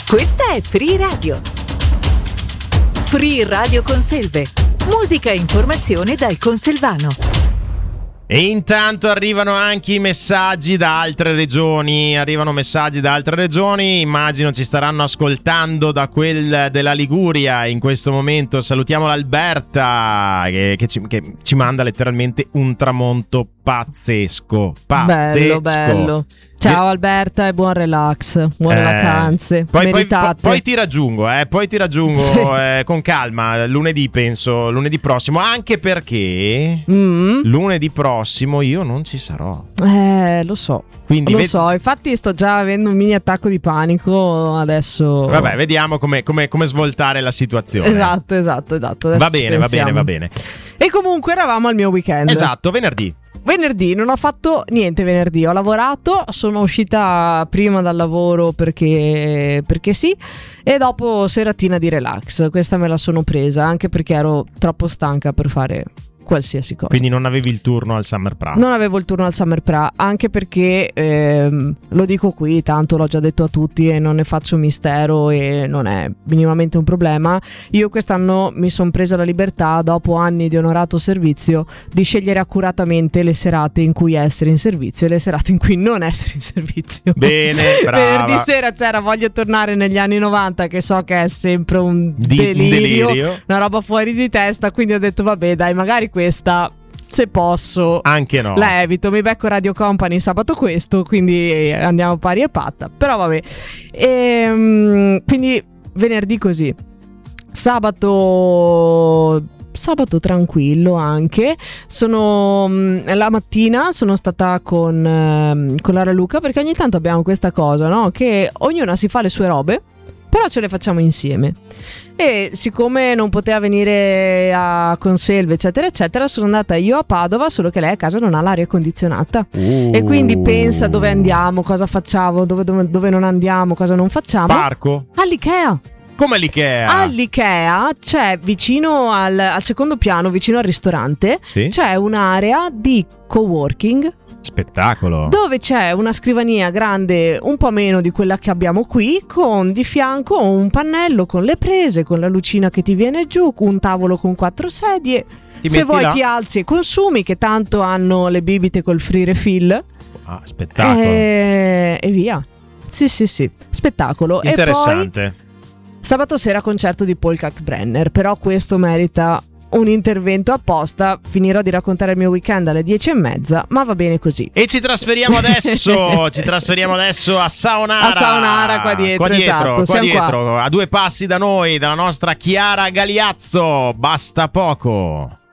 Questa è Free Radio. Free Radio Conselve. Musica e informazione dal Conselvano. E intanto arrivano anche i messaggi da altre regioni. Immagino ci staranno ascoltando da quel della Liguria in questo momento. Salutiamo l'Alberta che ci manda letteralmente un tramonto pazzesco. Bello. Ciao Alberta e buon relax, buone vacanze, meritate. Poi ti raggiungo, Sì. Con calma, lunedì prossimo, anche perché lunedì prossimo io non ci sarò. Lo so. Quindi infatti sto già avendo un mini attacco di panico adesso. Vabbè, vediamo come svoltare la situazione. Esatto. Va bene. E comunque eravamo al mio weekend. Esatto, venerdì non ho fatto niente venerdì, ho lavorato, sono uscita prima dal lavoro perché sì, e dopo seratina di relax, questa me la sono presa anche perché ero troppo stanca per fare qualsiasi cosa. Quindi non avevi il turno al Summer Pra? Non avevo il turno al Summer Pra, anche perché lo dico qui, tanto l'ho già detto a tutti e non ne faccio mistero e non è minimamente un problema. Io quest'anno mi sono presa la libertà, dopo anni di onorato servizio, di scegliere accuratamente le serate in cui essere in servizio e le serate in cui non essere in servizio. Bene, brava. Venerdì sera c'era voglio tornare negli anni 90, che so che è sempre un delirio, una roba fuori di testa, quindi ho detto vabbè dai, magari questa, se posso, anche no, la evito, mi becco Radio Company sabato questo, quindi andiamo pari e patta, però vabbè. Quindi venerdì così, sabato tranquillo anche. La mattina sono stata con Lara Luca, perché ogni tanto abbiamo questa cosa, no? Che ognuna si fa le sue robe, però ce le facciamo insieme. E siccome non poteva venire a Conselve eccetera, sono andata io a Padova, solo che lei a casa non ha l'aria condizionata e quindi pensa dove andiamo, cosa facciamo, dove non andiamo, cosa non facciamo. Parco? All'Ikea. Come l'Ikea? All'Ikea c'è vicino al secondo piano, vicino al ristorante, sì, c'è un'area di coworking. Spettacolo. Dove c'è una scrivania grande, un po' meno di quella che abbiamo qui, con di fianco un pannello con le prese, con la lucina che ti viene giù, un tavolo con 4 sedie. Se vuoi là, ti alzi e consumi, che tanto hanno le bibite col free refill. Ah, spettacolo. E via. Sì, spettacolo. Interessante. E poi sabato sera concerto di Paul Kalkbrenner, però questo merita un intervento apposta. Finirò di raccontare il mio weekend alle 10:30, ma va bene così. E ci trasferiamo adesso a Saonara, qua dietro, a 2 passi da noi, dalla nostra Chiara Galiazzo. Basta poco.